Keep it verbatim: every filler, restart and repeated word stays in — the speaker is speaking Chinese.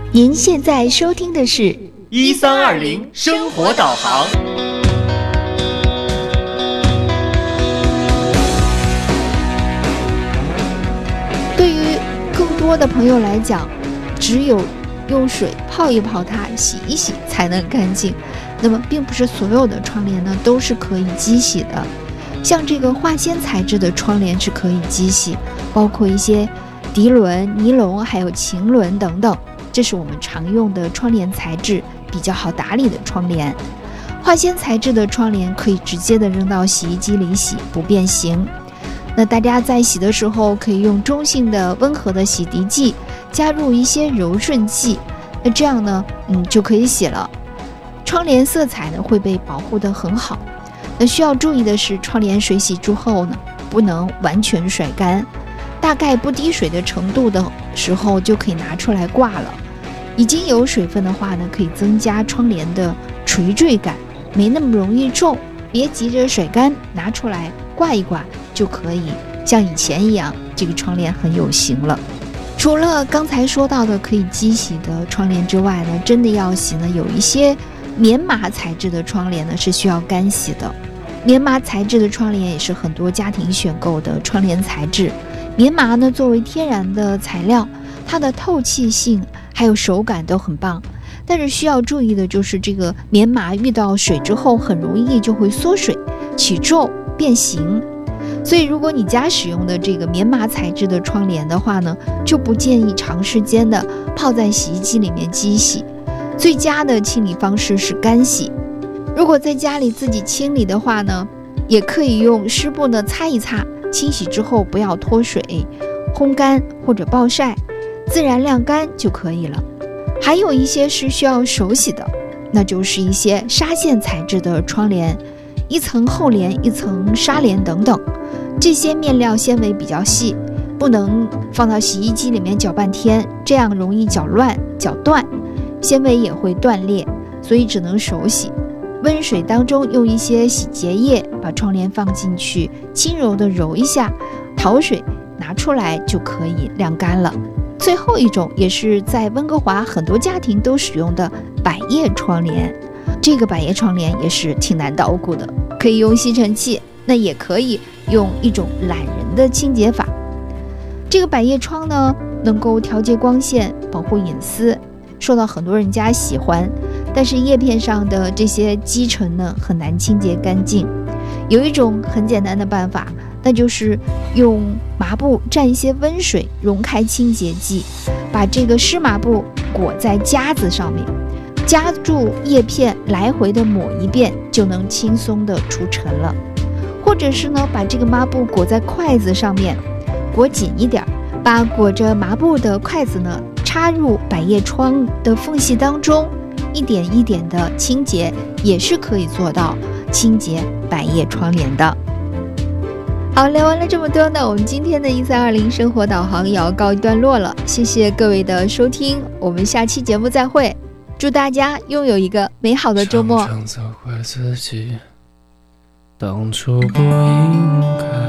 您现在收听的是一三二零生活导航。 对于更多的朋友来讲，只有用水泡一泡它，洗一洗才能干净。那么并不是所有的窗帘呢都是可以机洗的，像这个化纤材质的窗帘是可以机洗，包括一些涤纶、尼龙还有腈纶等等，这是我们常用的窗帘材质，比较好打理的窗帘。化纤材质的窗帘可以直接的扔到洗衣机里洗，不变形。那大家在洗的时候可以用中性的温和的洗涤剂，加入一些柔顺剂，那这样呢嗯就可以洗了。窗帘色彩呢会被保护得很好。那需要注意的是，窗帘水洗之后呢不能完全甩干，大概不滴水的程度的时候就可以拿出来挂了。已经有水分的话呢，可以增加窗帘的垂坠感，没那么容易皱。别急着甩干，拿出来挂一挂就可以像以前一样，这个窗帘很有型了。除了刚才说到的可以机洗的窗帘之外呢，真的要洗呢，有一些棉麻材质的窗帘呢是需要干洗的。棉麻材质的窗帘也是很多家庭选购的窗帘材质。棉麻呢作为天然的材料，它的透气性还有手感都很棒，但是需要注意的就是这个棉麻遇到水之后很容易就会缩水、起皱、变形。所以如果你家使用的这个棉麻材质的窗帘的话呢，就不建议长时间的泡在洗衣机里面机洗。最佳的清理方式是干洗。如果在家里自己清理的话呢，也可以用湿布呢擦一擦，清洗之后不要脱水，烘干或者暴晒，自然晾干就可以了。还有一些是需要手洗的，那就是一些纱线材质的窗帘，一层厚帘一层纱帘等等，这些面料纤维比较细，不能放到洗衣机里面搅半天，这样容易搅乱搅断，纤维也会断裂，所以只能手洗。温水当中用一些洗洁液把窗帘放进去，轻柔的揉一下，淘水拿出来就可以晾干了。最后一种也是在温哥华很多家庭都使用的百叶窗帘，这个百叶窗帘也是挺难捣鼓的，可以用吸尘器，那也可以用一种懒人的清洁法。这个百叶窗呢能够调节光线，保护隐私，受到很多人家喜欢，但是叶片上的这些积尘呢很难清洁干净。有一种很简单的办法，那就是用麻布蘸一些温水，溶开清洁剂，把这个湿麻布裹在夹子上面，夹住叶片来回的抹一遍，就能轻松的除尘了。或者是呢，把这个抹布裹在筷子上面，裹紧一点，把裹着麻布的筷子呢插入百叶窗的缝隙当中，一点一点的清洁，也是可以做到清洁百叶窗帘的。好，聊完了这么多呢，我们今天的一三二零生活导航也要告一段落了。谢谢各位的收听，我们下期节目再会。祝大家拥有一个美好的周末。 常常责怪自己当初不应该